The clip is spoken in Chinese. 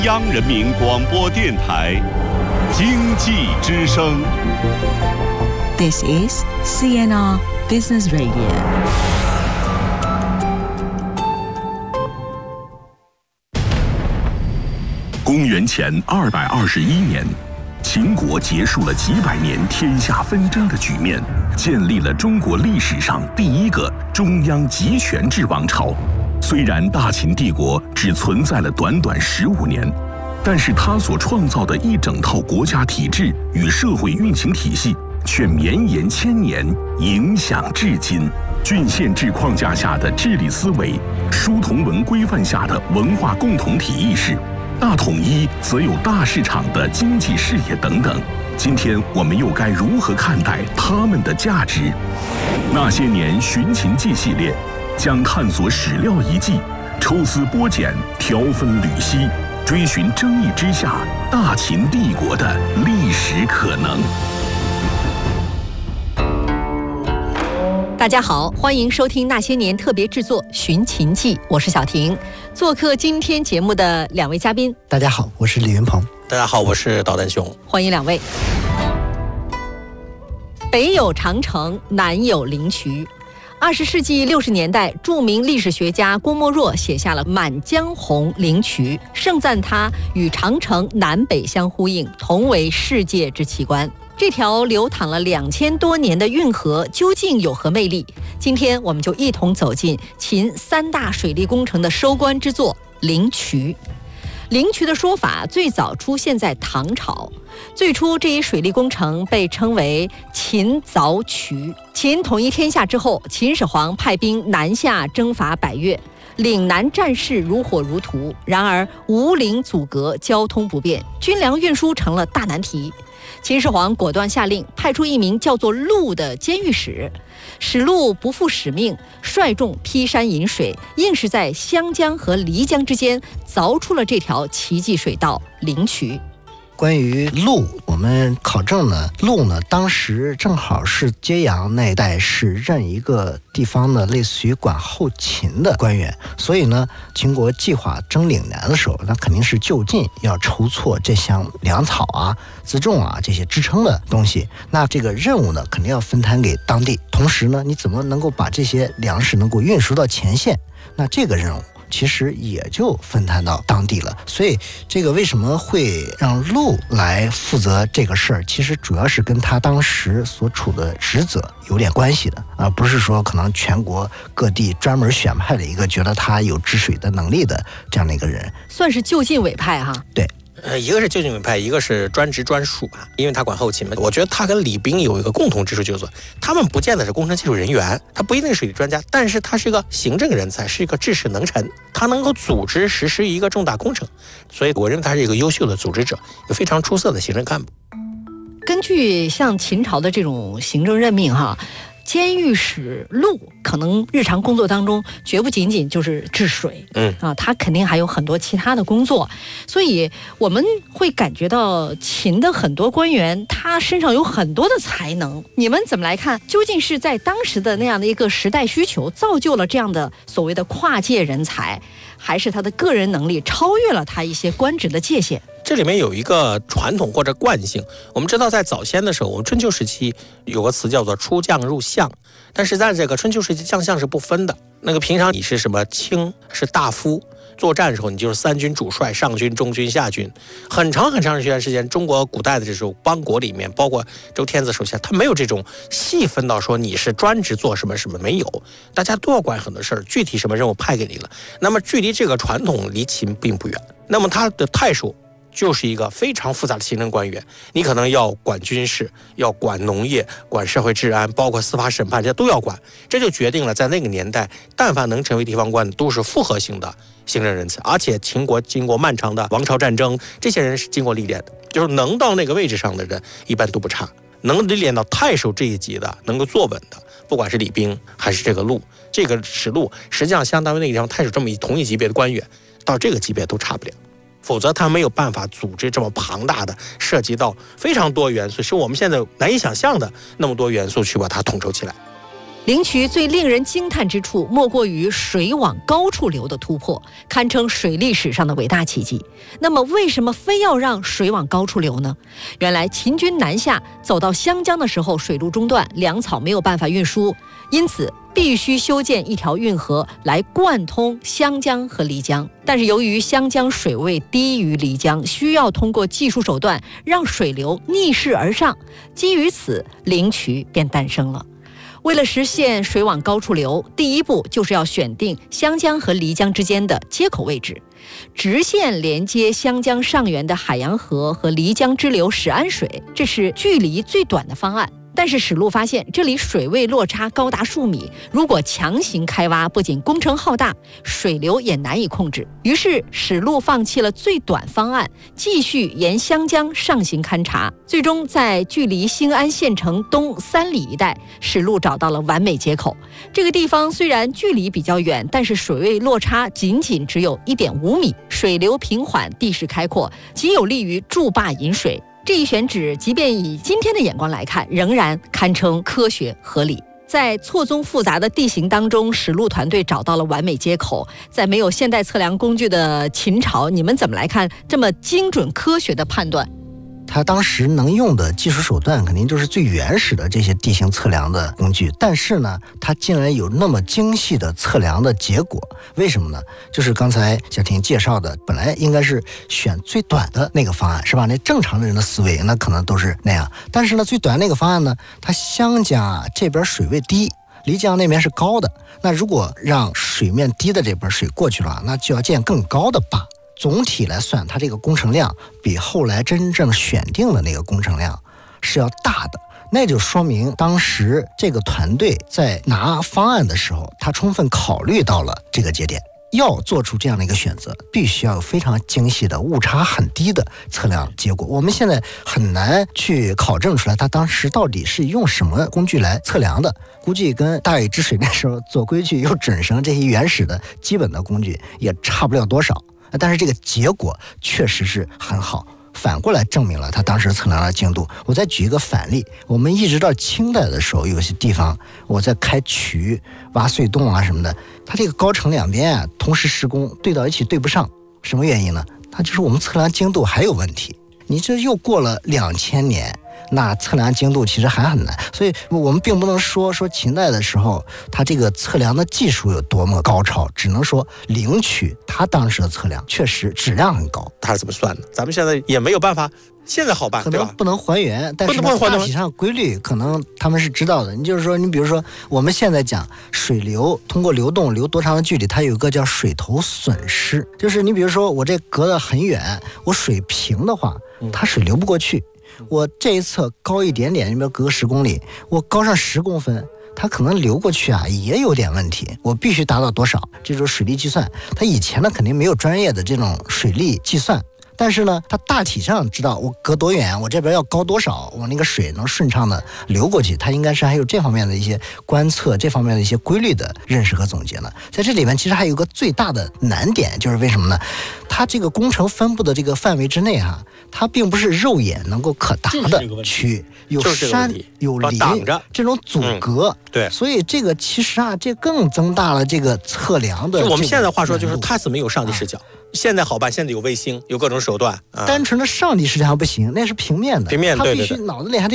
央人民广播电台经济之声。 This is CNR Business Radio。 公元前221年，秦国结束了几百年天下纷争的局面，建立了中国历史上第一个中央集权制王朝。虽然大秦帝国只存在了短短15年，但是它所创造的一整套国家体制与社会运行体系却绵延千年，影响至今。郡县制框架下的治理思维，书同文规范下的文化共同体意识，大统一则有大市场的经济视野等等。今天我们又该如何看待它们的价值？那些年寻秦记系列将探索史料遗迹，抽丝剥茧，条分缕析，追寻争议之下大秦帝国的历史可能。 大家好，欢迎收听那些年特别制作《寻秦记》，我是小婷。做客今天节目的两位嘉宾， 大家好，我是李云鹏。 大家好，我是导弹熊。 欢迎两位。北有长城，南有灵渠。20世纪60年代，著名历史学家郭沫若写下了《满江红·灵渠》，盛赞它与长城南北相呼应，同为世界之奇观。这条流淌了2000多年的运河究竟有何魅力？今天我们就一同走进秦3大水利工程的收官之作灵渠。灵渠的说法最早出现在唐朝，最初这一水利工程被称为秦凿渠。秦统一天下之后，秦始皇派兵南下征伐百越，岭南战事如火如荼，然而无岭阻隔，交通不便，军粮运输成了大难题。秦始皇果断下令，派出一名叫做陆的监狱使，使陆不负使命，率众劈山引水，硬是在湘江和漓江之间凿出了这条奇迹水道灵渠。 关于陆，我们考证呢，陆呢当时正好是揭阳那一带是任一个地方的类似于管后勤的官员，所以呢，秦国计划征岭南的时候，那肯定是就近要筹措这项粮草啊、辎重啊这些支撑的东西。那这个任务呢，肯定要分摊给当地。同时呢，你怎么能够把这些粮食能够运输到前线？那这个任务其实也就分摊到当地了。所以这个为什么会让陆来负责这个事儿，其实主要是跟他当时所处的职责有点关系的，而不是说可能全国各地专门选派了一个觉得他有治水的能力的这样的一个人， 算是就近委派哈。 对。 一个是就近委派，一个是专职专属吧，因为他管后勤嘛。我觉得他跟李冰有一个共同之处，就是说他们不见得是工程技术人员，他不一定是水利专家，但是他是一个行政人才，是一个治事能臣，他能够组织实施一个重大工程，所以我认为他是一个优秀的组织者，有非常出色的行政干部。 根据像秦朝的这种行政任命哈，监狱使陆可能日常工作当中绝不仅仅就是治水，他肯定还有很多其他的工作，所以我们会感觉到秦的很多官员他身上有很多的才能。你们怎么来看？究竟是在当时的那样的一个时代需求造就了这样的所谓的跨界人才，还是他的个人能力超越了他一些官职的界限？ 这里面有一个传统或者惯性，我们知道在早先的时候，我们春秋时期有个词叫做出将入相，但是在这个春秋时期将相是不分的。那个平常你是什么卿，是大夫，作战的时候你就是三军主帅，上军、中军、下军。很长一段时间，中国古代的这种邦国里面，包括周天子手下，他没有这种细分到说你是专职做什么什么，没有，大家都要管很多事儿，具体什么任务派给你了。那么距离这个传统离秦并不远，那么他的太守就是一个非常复杂的行政官员，你可能要管军事，要管农业，管社会治安，包括司法审判，这都要管。这就决定了在那个年代，但凡能成为地方官的都是复合型的行政人才，而且秦国经过漫长的王朝战争，这些人是经过历练的，就是能到那个位置上的人一般都不差，能历练到太守这一级的，能够坐稳的，不管是李冰还是这个陆，这个史陆实际上相当于那个地方太守这么同一级别的官员，到这个级别都差不了。否则他没有办法组织这么庞大的、涉及到非常多元素，是我们现在难以想象的那么多元素去把它统筹起来。 灵渠最令人惊叹之处，莫过于水往高处流的突破，堪称水利史上的伟大奇迹。那么，为什么非要让水往高处流呢？原来秦军南下，走到湘江的时候，水路中断，粮草没有办法运输，因此必须修建一条运河来贯通湘江和漓江。但是由于湘江水位低于漓江，需要通过技术手段让水流逆势而上，基于此，灵渠便诞生了。为了实现水往高处流，第一步就是要选定湘江和漓江之间的接口位置，直线连接湘江上游的海洋河和漓江支流石安水，这是距离最短的方案。但是史路发现这里水位落差高达数米，如果强行开挖，不仅工程浩大，水流也难以控制。于是史路放弃了最短方案，继续沿湘江上行勘察，最终在距离兴安县城东3里一带，史路找到了完美接口。这个地方虽然距离比较远，但是水位落差仅只有 1.5米，水流平缓，地势开阔，极有利于筑坝引水。这一选址，即便以今天的眼光来看，仍然堪称科学合理。在错综复杂的地形当中，史路团队找到了完美接口。在没有现代测量工具的秦朝，你们怎么来看这么精准科学的判断？ 他当时能用的技术手段肯定就是最原始的这些地形测量的工具，但是呢，他竟然有那么精细的测量的结果，为什么呢？就是刚才小婷介绍的，本来应该是选最短的那个方案，是吧？那正常的人的思维那可能都是那样，但是呢，最短那个方案呢，它湘江这边水位低，漓江那边是高的，那如果让水面低的这边水过去了，那就要建更高的坝。总体来算，它这个工程量比后来真正选定的那个工程量是要大的，那就说明当时这个团队在拿方案的时候，他充分考虑到了这个节点。要做出这样的一个选择，必须要有非常精细的、误差很低的测量结果。我们现在很难去考证出来他当时到底是用什么工具来测量的，估计跟大禹治水那时候做规矩又准绳这些原始的基本的工具也差不了多少。但是这个结果确实是很好，反过来证明了他当时测量的精度。我再举一个反例，我们一直到清代的时候，有些地方我在开渠、挖隧洞啊什么的，它这个高程两边啊同时施工，对到一起对不上，什么原因呢？它就是我们测量精度还有问题。你这又过了2000年，那测量精度其实还很难，所以我们并不能说秦代的时候它这个测量的技术有多么高超，只能说灵渠它当时的测量确实质量很高。 它是怎么算的？咱们现在也没有办法，现在好办， 可能不能还原，但是大体上规律可能他们是知道的。你就是说，你比如说我们现在讲水流通过流动流多长的距离，它有一个叫水头损失，就是你比如说我这隔得很远，我水平的话，它水流不过去。我这一侧高一点点，你比如隔10公里，我高上10公分，它可能流过去啊也有点问题，我必须达到多少，这种水利计算，它以前呢肯定没有专业的这种水利计算，但是呢它大体上知道我隔多远，我这边要高多少，我那个水能顺畅的流过去，它应该是还有这方面的一些观测，这方面的一些规律的认识和总结呢。在这里面其实还有一个最大的难点，就是为什么呢？它这个工程分布的这个范围之内哈，它并不是肉眼能够可达的区域，有山有林这种阻隔， 对， 所以这个其实啊，这更增大了这个测量的。 就我们现在话说，就是它是没有上帝视角。现在好办，现在有卫星，有各种手段。 单纯的上帝视角不行，那是平面的， 平面， 它必须脑子里还得